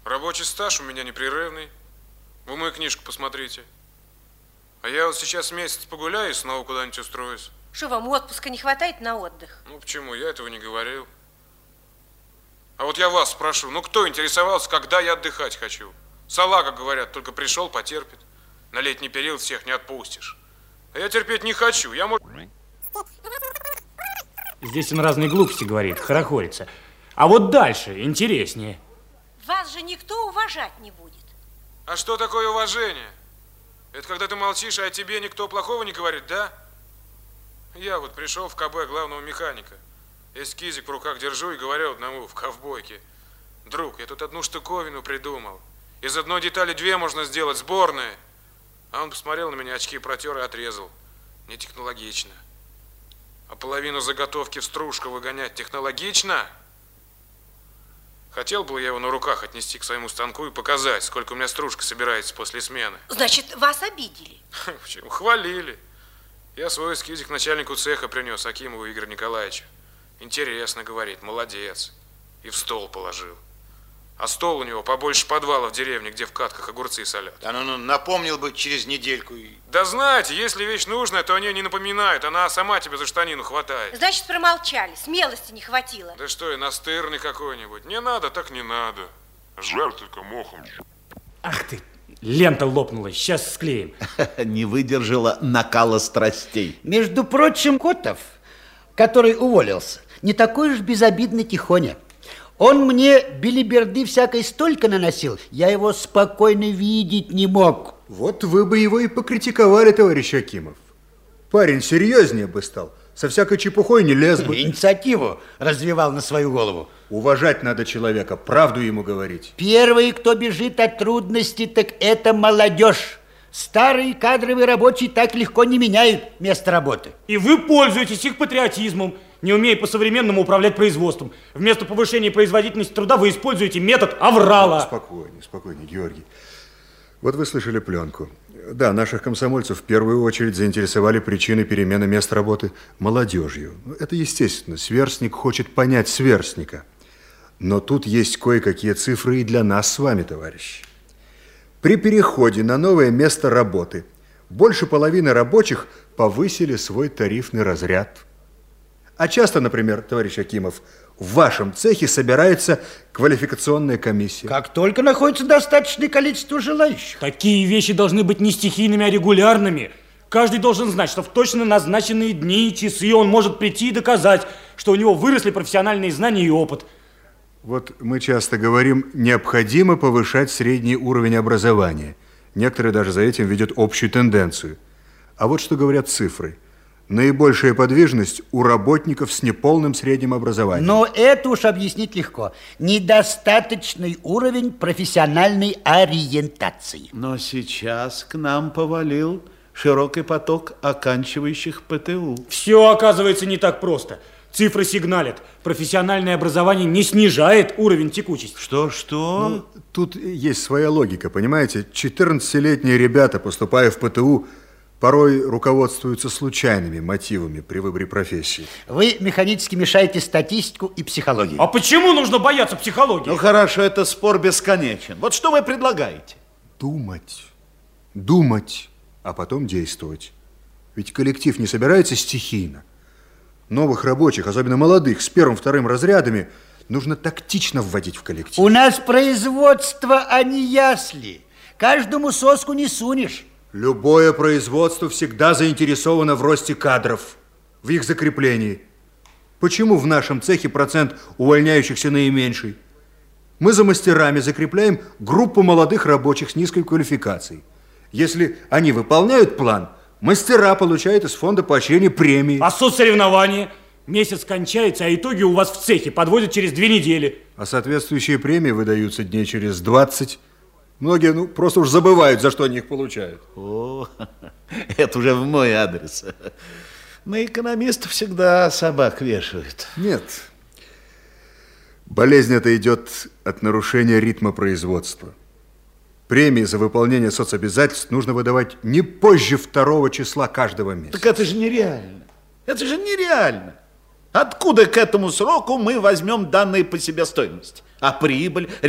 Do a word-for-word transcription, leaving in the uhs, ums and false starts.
Рабочий стаж у меня непрерывный. Вы мою книжку посмотрите. А я вот сейчас месяц погуляю и снова куда-нибудь устроюсь. Что, вам отпуска не хватает на отдых? Ну почему? Я этого не говорил. А вот я вас спрошу, ну кто интересовался, когда я отдыхать хочу? Салага, говорят, только пришел, потерпит. На летний период всех не отпустишь. А я терпеть не хочу. Я, может... Здесь он разные глупости говорит, хорохорится. А вот дальше интереснее. Вас же никто уважать не будет. А что такое уважение? Это когда ты молчишь, а о тебе никто плохого не говорит, да? Я вот пришел в КБ главного механика. Эскизик в руках держу и говорю одному в ковбойке: друг, я тут одну штуковину придумал. Из одной детали две можно сделать, сборные. А он посмотрел на меня, очки протер и отрезал. Не технологично. А половину заготовки в стружку выгонять технологично? Хотел бы я его на руках отнести к своему станку и показать, сколько у меня стружка собирается после смены. Значит, вас обидели? Почему? Хвалили. Я свой эскизик начальнику цеха принес, Акимову Игорю Николаевичу. Интересно, говорит, молодец. И в стол положил. А стол у него побольше подвала в деревне, где в катках огурцы солят. Да ну, ну напомнил бы через недельку. И... Да знаете, если вещь нужная, то о ней не напоминают. Она сама тебя за штанину хватает. Значит, промолчали, смелости не хватило. Да что, и настырный какой-нибудь. Не надо, так не надо. Жаль только мохом. Ах ты, лента лопнула, сейчас склеим. Не выдержала накала страстей. Между прочим, Котов, который уволился, не такой уж безобидный тихоня. Он мне белиберды всякой столько наносил, я его спокойно видеть не мог. Вот вы бы его и покритиковали, товарищ Акимов. Парень серьезнее бы стал, со всякой чепухой не лез бы. Инициативу развивал на свою голову. Уважать надо человека, правду ему говорить. Первый, кто бежит от трудностей, так это молодежь. Старые кадровые рабочие так легко не меняют место работы. И вы пользуетесь их патриотизмом, не умея по-современному управлять производством. Вместо повышения производительности труда вы используете метод аврала. Спокойнее, спокойнее, Георгий. Вот вы слышали пленку. Да, наших комсомольцев в первую очередь заинтересовали причины перемены мест работы молодежью. Это естественно, сверстник хочет понять сверстника. Но тут есть кое-какие цифры и для нас с вами, товарищи. При переходе на новое место работы больше половины рабочих повысили свой тарифный разряд. А часто, например, товарищ Акимов, в вашем цехе собирается квалификационная комиссия. Как только находится достаточное количество желающих. Такие вещи должны быть не стихийными, а регулярными. Каждый должен знать, что в точно назначенные дни и часы он может прийти и доказать, что у него выросли профессиональные знания и опыт. Вот мы часто говорим, необходимо повышать средний уровень образования. Некоторые даже за этим видят общую тенденцию. А вот что говорят цифры. Наибольшая подвижность у работников с неполным средним образованием. Но это уж объяснить легко. Недостаточный уровень профессиональной ориентации. Но сейчас к нам повалил широкий поток оканчивающих ПТУ. Все оказывается не так просто. Цифры сигналят. Профессиональное образование не снижает уровень текучести. Что, что? Ну, тут есть своя логика, понимаете? четырнадцатилетние ребята, поступая в ПТУ, порой руководствуются случайными мотивами при выборе профессии. Вы механически мешаете статистику и психологию. А почему нужно бояться психологии? Ну хорошо, это спор бесконечен. Вот что вы предлагаете? Думать. Думать, а потом действовать. Ведь коллектив не собирается стихийно. Новых рабочих, особенно молодых, с первым-вторым разрядами, нужно тактично вводить в коллектив. У нас производство, а не ясли. Каждому соску не сунешь. Любое производство всегда заинтересовано в росте кадров, в их закреплении. Почему в нашем цехе процент увольняющихся наименьший? Мы за мастерами закрепляем группу молодых рабочих с низкой квалификацией. Если они выполняют план, мастера получают из фонда поощрения премии. А соцсоревнования? Месяц кончается, а итоги у вас в цехе подводят через две недели. А соответствующие премии выдаются дней через двадцать. Многие ну, просто уж забывают, за что они их получают. О, это уже в мой адрес. На экономистов всегда собак вешают. Нет. Болезнь эта идет от нарушения ритма производства. Премии за выполнение соцобязательств нужно выдавать не позже второго числа каждого месяца. Так это же нереально. Это же нереально. Откуда к этому сроку мы возьмем данные по себестоимости? А прибыль,